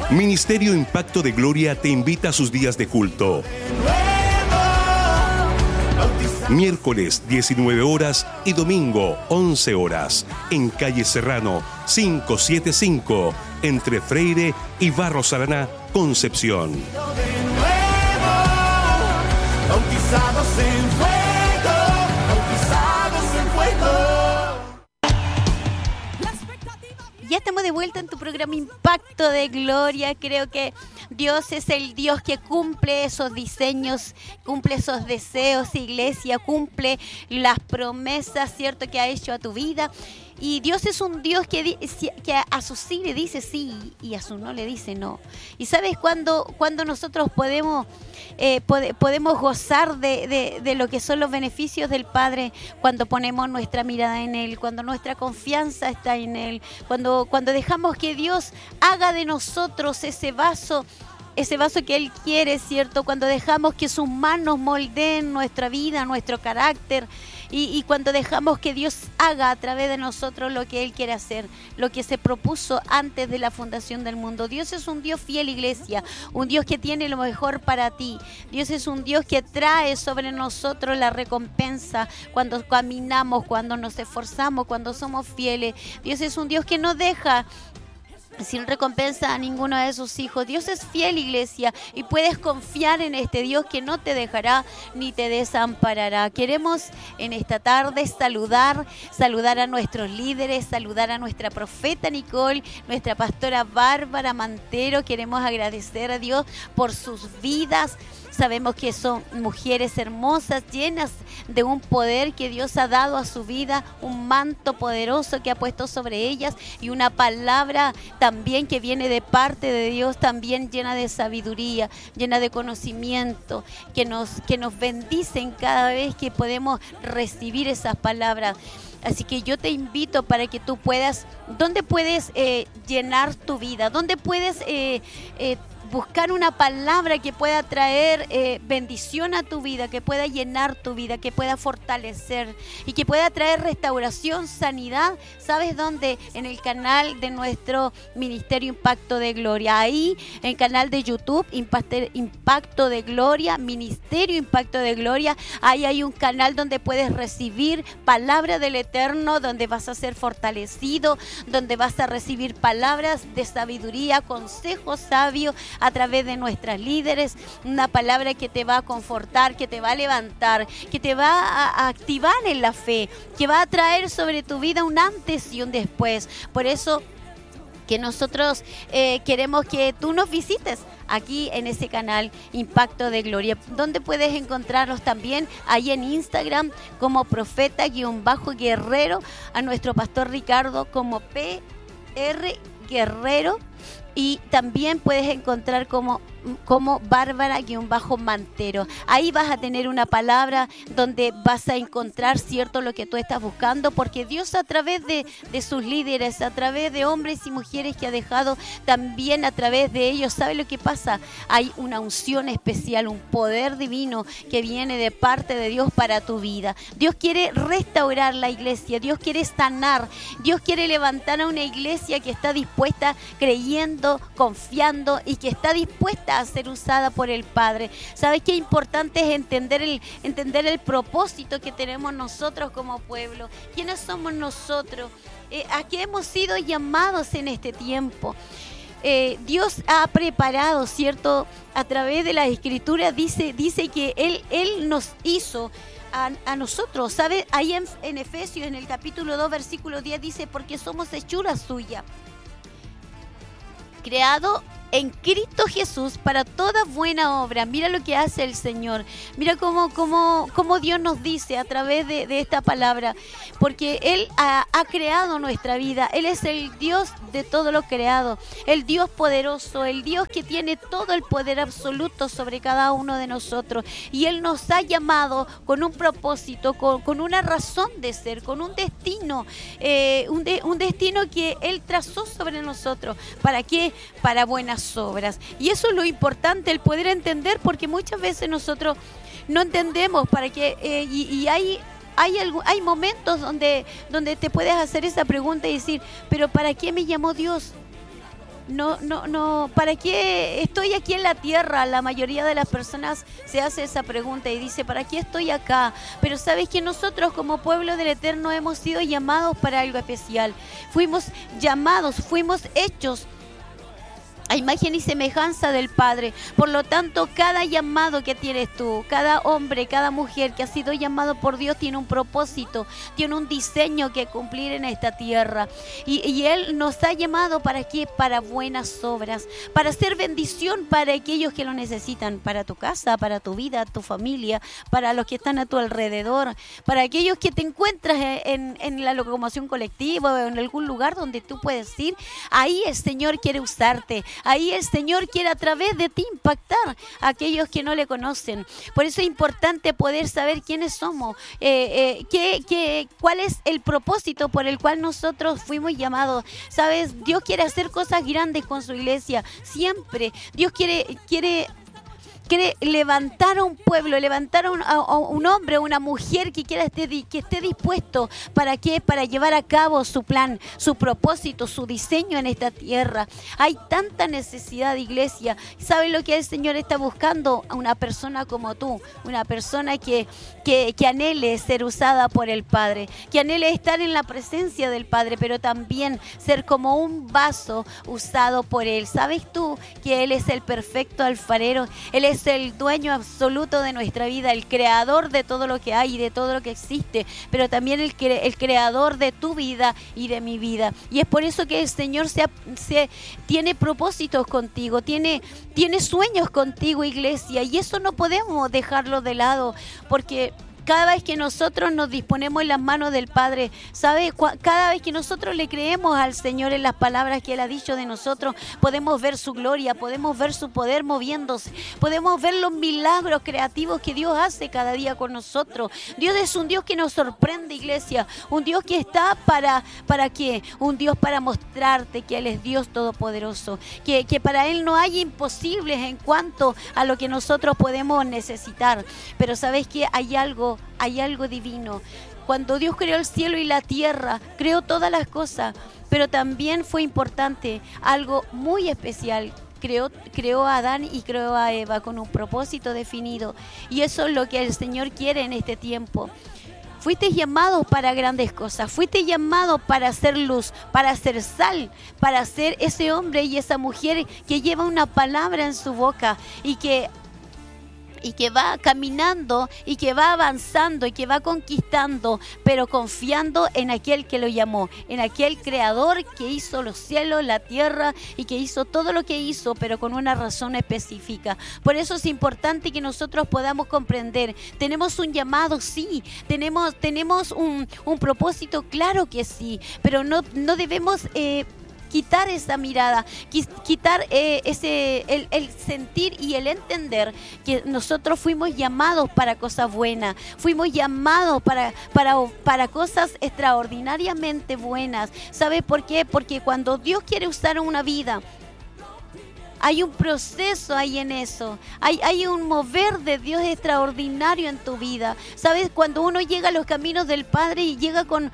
Ministerio Impacto de Gloria te invita a sus días de culto. Miércoles 19 horas y domingo 11 horas en calle Serrano 575 entre Freire y Barros Araná, Concepción. Bautizados en fuego, bautizados en fuego. Ya estamos de vuelta en tu programa Impacto de Gloria. Creo que Dios es el Dios que cumple esos diseños, cumple esos deseos, iglesia, cumple las promesas, ¿cierto?, que ha hecho a tu vida. Y Dios es un Dios que a su sí le dice sí y a su no le dice no. Y ¿sabes cuándo nosotros podemos gozar de lo que son los beneficios del Padre? Cuando ponemos nuestra mirada en Él, cuando nuestra confianza está en Él, cuando dejamos que Dios haga de nosotros ese vaso que Él quiere, ¿cierto? Cuando dejamos que sus manos moldeen nuestra vida, nuestro carácter, y cuando dejamos que Dios haga a través de nosotros lo que Él quiere hacer, lo que se propuso antes de la fundación del mundo. Dios es un Dios fiel, iglesia, un Dios que tiene lo mejor para ti. Dios es un Dios que trae sobre nosotros la recompensa cuando caminamos, cuando nos esforzamos, cuando somos fieles. Dios es un Dios que no deja sin recompensa a ninguno de sus hijos. Dios es fiel, iglesia, y puedes confiar en este Dios que no te dejará ni te desamparará. Queremos en esta tarde saludar a nuestros líderes, saludar a nuestra profeta Nicole, nuestra pastora Bárbara Mantero. Queremos agradecer a Dios por sus vidas. Sabemos que son mujeres hermosas, llenas de un poder que Dios ha dado a su vida, un manto poderoso que ha puesto sobre ellas y una palabra también que viene de parte de Dios, también llena de sabiduría, llena de conocimiento, que nos bendicen cada vez que podemos recibir esas palabras. Así que yo te invito para que tú puedas, ¿dónde puedes llenar tu vida? ¿Dónde puedes buscar una palabra que pueda traer bendición a tu vida, que pueda llenar tu vida, que pueda fortalecer y que pueda traer restauración, sanidad? ¿Sabes dónde? En el canal de nuestro Ministerio Impacto de Gloria. Ahí, en el canal de YouTube, Impacto de Gloria, Ministerio Impacto de Gloria. Ahí hay un canal donde puedes recibir palabra del Eterno, donde vas a ser fortalecido, donde vas a recibir palabras de sabiduría, consejos sabios, a través de nuestras líderes, una palabra que te va a confortar, que te va a levantar, que te va a activar en la fe, que va a traer sobre tu vida un antes y un después. Por eso que nosotros queremos que tú nos visites aquí en ese canal Impacto de Gloria, donde puedes encontrarnos también ahí en Instagram como profeta_guerrero, a nuestro pastor Ricardo como PR Guerrero, y también puedes encontrar como Bárbara_Mantero. Ahí vas a tener una palabra donde vas a encontrar, cierto, lo que tú estás buscando, porque Dios a través de sus líderes, a través de hombres y mujeres que ha dejado, también a través de ellos, ¿sabe lo que pasa? Hay una unción especial, un poder divino que viene de parte de Dios para tu vida. Dios quiere restaurar la iglesia, Dios quiere sanar, Dios quiere levantar a una iglesia que está dispuesta, creyendo, confiando y que está dispuesta a ser usada por el Padre. ¿Sabes qué importante es entender el propósito que tenemos nosotros como pueblo? ¿Quiénes somos nosotros? ¿A qué hemos sido llamados en este tiempo? Dios ha preparado, ¿cierto? A través de la Escritura dice que Él nos hizo a nosotros, ¿sabes? Ahí en Efesios, en el capítulo 2, versículo 10, dice: porque somos hechura suya, creado en Cristo Jesús para toda buena obra. Mira lo que hace el Señor. Mira cómo Dios nos dice a través de esta palabra. Porque Él ha creado nuestra vida. Él es el Dios de todo lo creado. El Dios poderoso. El Dios que tiene todo el poder absoluto sobre cada uno de nosotros. Y Él nos ha llamado con un propósito, con una razón de ser, con un destino. Un destino que Él trazó sobre nosotros. ¿Para qué? Para buenas obras. Y eso es lo importante, el poder entender, porque muchas veces nosotros no entendemos para qué, y hay momentos donde te puedes hacer esa pregunta y decir: pero ¿para qué me llamó Dios? ¿para qué estoy aquí en la tierra? La mayoría de las personas se hace esa pregunta y dice, ¿para qué estoy acá? Pero sabes que nosotros como pueblo del Eterno hemos sido llamados para algo especial. Fuimos llamados, fuimos hechos a imagen y semejanza del Padre. Por lo tanto, cada llamado que tienes tú, cada hombre, cada mujer que ha sido llamado por Dios tiene un propósito, tiene un diseño que cumplir en esta tierra. Y Él nos ha llamado ¿para qué? Para buenas obras, para hacer bendición para aquellos que lo necesitan, para tu casa, para tu vida, tu familia, para los que están a tu alrededor, para aquellos que te encuentras en la locomoción colectiva o en algún lugar donde tú puedes ir. Ahí el Señor quiere usarte. Ahí el Señor quiere a través de ti impactar a aquellos que no le conocen. Por eso es importante poder saber quiénes somos, cuál es el propósito por el cual nosotros fuimos llamados. ¿Sabes? Dios quiere hacer cosas grandes con su iglesia, siempre. Dios quiere levantar a un pueblo, levantar a un hombre, a una mujer que esté dispuesto. ¿Para qué? Para llevar a cabo su plan, su propósito, su diseño en esta tierra. Hay tanta necesidad de iglesia. ¿Sabes lo que el Señor está buscando? A una persona como tú, una persona que anhele ser usada por el Padre, que anhele estar en la presencia del Padre, pero también ser como un vaso usado por Él. ¿Sabes tú que Él es el perfecto alfarero? Él es el dueño absoluto de nuestra vida, el creador de todo lo que hay y de todo lo que existe, pero también el creador de tu vida y de mi vida. Y es por eso que el Señor tiene propósitos contigo, tiene sueños contigo, iglesia, y eso no podemos dejarlo de lado, porque cada vez que nosotros nos disponemos en las manos del Padre, ¿sabe? Cada vez que nosotros le creemos al Señor en las palabras que Él ha dicho de nosotros, podemos ver su gloria, podemos ver su poder moviéndose, podemos ver los milagros creativos que Dios hace cada día con nosotros. Dios es un Dios que nos sorprende, iglesia, un Dios que está ¿para qué? Un Dios para mostrarte que Él es Dios todopoderoso, que para Él no hay imposibles en cuanto a lo que nosotros podemos necesitar. Pero ¿sabes qué? Hay algo divino. Cuando Dios creó el cielo y la tierra, creó todas las cosas, pero también fue importante, algo muy especial. Creó a Adán y creó a Eva con un propósito definido, y eso es lo que el Señor quiere en este tiempo. Fuiste llamado para grandes cosas, fuiste llamado para hacer luz, para hacer sal, para ser ese hombre y esa mujer que lleva una palabra en su boca y que va caminando y que va avanzando y que va conquistando, pero confiando en aquel que lo llamó, en aquel creador que hizo los cielos, la tierra y que hizo todo lo que hizo, pero con una razón específica. Por eso es importante que nosotros podamos comprender, tenemos un llamado, sí, tenemos un propósito, claro que sí, pero no debemos quitar esa mirada, quitar el sentir y el entender que nosotros fuimos llamados para cosas buenas, fuimos llamados para cosas extraordinariamente buenas. ¿Sabe por qué? Porque cuando Dios quiere usar una vida, hay un proceso ahí en eso, hay un mover de Dios extraordinario en tu vida. ¿Sabes? Cuando uno llega a los caminos del Padre y llega con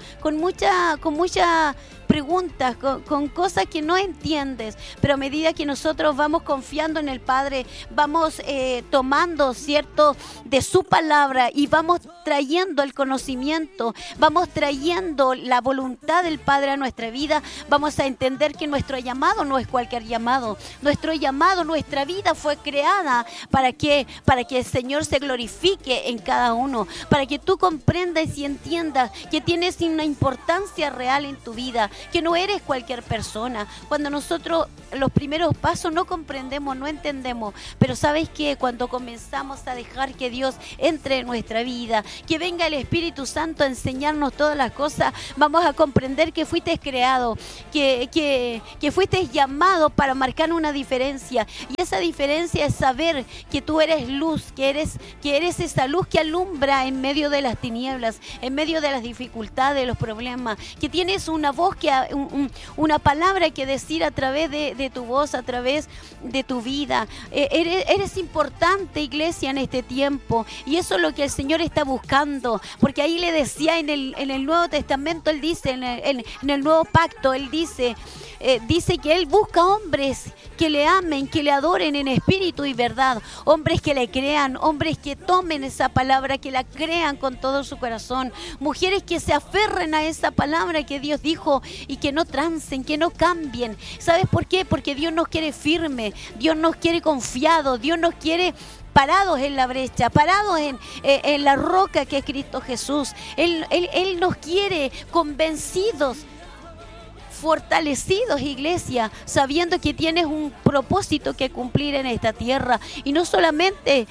mucha preguntas, con cosas que no entiendes, pero a medida que nosotros vamos confiando en el Padre, vamos tomando cierto de su palabra y vamos trayendo el conocimiento, vamos trayendo la voluntad del Padre a nuestra vida, vamos a entender que nuestro llamado no es cualquier llamado. Nuestro llamado, nuestra vida fue creada ¿para qué? Para que el Señor se glorifique en cada uno, para que tú comprendas y entiendas que tienes una importancia real en tu vida, que no eres cualquier persona. Cuando nosotros los primeros pasos no comprendemos, no entendemos, pero ¿sabes qué? Cuando comenzamos a dejar que Dios entre en nuestra vida, que venga el Espíritu Santo a enseñarnos todas las cosas, vamos a comprender que fuiste creado, que fuiste llamado para marcar una diferencia, y esa diferencia es saber que tú eres luz, que eres esa luz que alumbra en medio de las tinieblas, en medio de las dificultades, de los problemas, que tienes una voz que una palabra que decir a través de tu voz, a través de tu vida. Eres importante, iglesia, en este tiempo, y eso es lo que el Señor está buscando, porque ahí le decía en el Nuevo Testamento, Él dice, en el Nuevo Pacto, Él dice que Él busca hombres que le amen, que le adoren en espíritu y verdad, hombres que le crean, hombres que tomen esa palabra, que la crean con todo su corazón, mujeres que se aferren a esa palabra que Dios dijo y que no trancen, que no cambien. ¿Sabes por qué? Porque Dios nos quiere firme, Dios nos quiere confiados, Dios nos quiere parados en la brecha, parados en la roca que es Cristo Jesús. Él nos quiere convencidos, fortalecidos, iglesia, sabiendo que tienes un propósito que cumplir en esta tierra. Y no solamente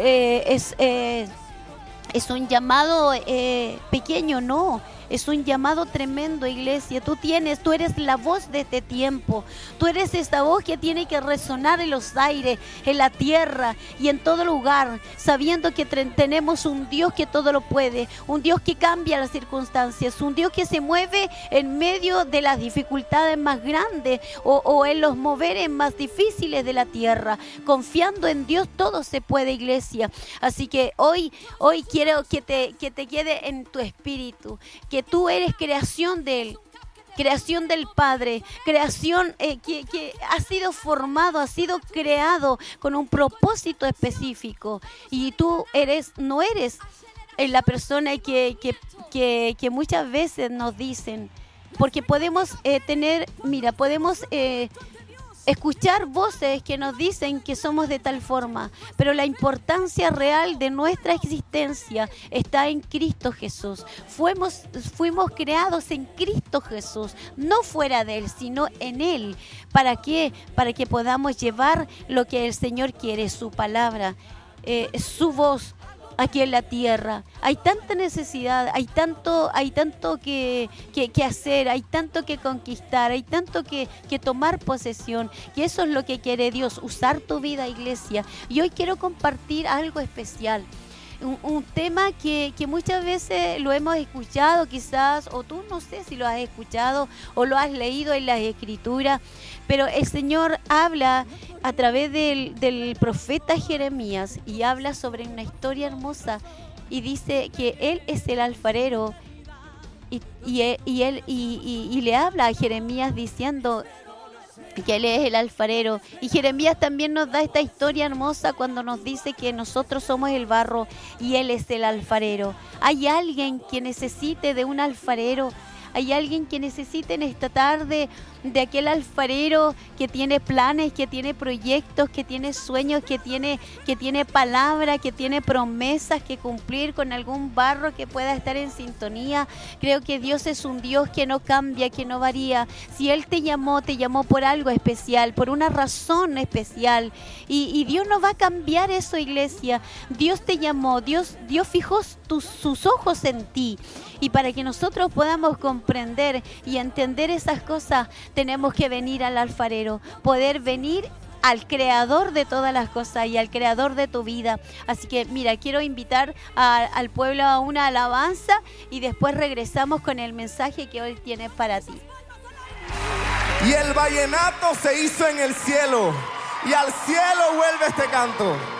es un llamado pequeño, no. Es un llamado tremendo, iglesia. Tú eres la voz de este tiempo. Tú eres esta voz que tiene que resonar en los aires, en la tierra y en todo lugar, sabiendo que tenemos un Dios que todo lo puede, un Dios que cambia las circunstancias, un Dios que se mueve en medio de las dificultades más grandes o en los moveres más difíciles de la tierra. Confiando en Dios todo se puede, iglesia. Así que hoy quiero que te quede en tu espíritu que tú eres creación de Él, creación del Padre, creación que ha sido formado, ha sido creado con un propósito específico. Y tú no eres la persona que muchas veces nos dicen, porque podemos podemos escuchar voces que nos dicen que somos de tal forma, pero la importancia real de nuestra existencia está en Cristo Jesús. Fuimos creados en Cristo Jesús, no fuera de Él, sino en Él. ¿Para qué? Para que podamos llevar lo que el Señor quiere, su palabra, su voz aquí en la tierra. Hay tanta necesidad, hay tanto que hacer, hay tanto que conquistar, hay tanto que tomar posesión, que eso es lo que quiere Dios, usar tu vida, iglesia. Y hoy quiero compartir algo especial. Un tema que muchas veces lo hemos escuchado quizás, o tú no sé si lo has escuchado o lo has leído en las Escrituras, pero el Señor habla a través del profeta Jeremías y habla sobre una historia hermosa y dice que Él es el alfarero y le habla a Jeremías diciendo que Él es el alfarero. Y Jeremías también nos da esta historia hermosa cuando nos dice que nosotros somos el barro y Él es el alfarero. ¿Hay alguien que necesite de un alfarero? ¿Hay alguien que necesite en esta tarde de aquel alfarero que tiene planes, que tiene proyectos, que tiene sueños, que tiene palabra, que tiene promesas que cumplir con algún barro que pueda estar en sintonía? Creo que Dios es un Dios que no cambia, que no varía. Si Él te llamó por algo especial, por una razón especial. Y Dios no va a cambiar eso, iglesia. Dios te llamó, Dios fijó sus ojos en ti. Y para que nosotros podamos comprender y entender esas cosas, tenemos que venir al alfarero, poder venir al creador de todas las cosas y al creador de tu vida. Así que mira, quiero invitar al pueblo a una alabanza y después regresamos con el mensaje que hoy tiene para ti. Y el vallenato se hizo en el cielo y al cielo vuelve este canto.